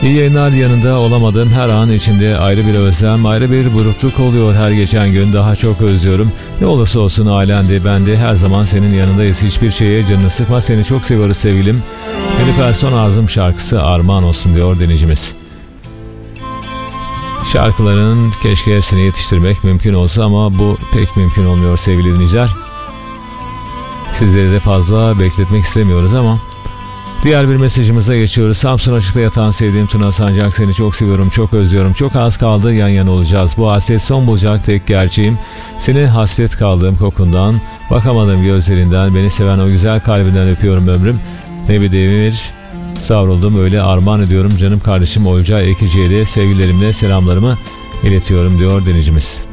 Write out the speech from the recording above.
İyi yayınlar. Yanında olamadığım her an içinde ayrı bir özlem, ayrı bir burukluk oluyor her geçen gün. Daha çok özlüyorum. Ne olursa olsun ailen de ben de her zaman senin yanındayız. Hiçbir şeye canını sıkma. Seni çok seviyoruz sevgilim. Nilüfer Son Ağzım şarkısı armağan olsun diyor dinleyicimiz. Şarkıların keşke hepsini yetiştirmek mümkün olsa ama bu pek mümkün olmuyor sevgili dinleyiciler. Sizleri de fazla bekletmek istemiyoruz ama diğer bir mesajımıza geçiyoruz. Samsun Açık'ta yatan sevdiğim Tuna Sancak, seni çok seviyorum, çok özlüyorum. Çok az kaldı yan yana olacağız. Bu hasret son bulacak tek gerçeğim. Seni hasret kaldığım kokundan, bakamadığım gözlerinden, beni seven o güzel kalbinden öpüyorum ömrüm. Ne bir demir savruldum öyle armağan ediyorum canım kardeşim Olcay Ekici'ye de sevgilerimle selamlarımı iletiyorum diyor dinleyicimiz.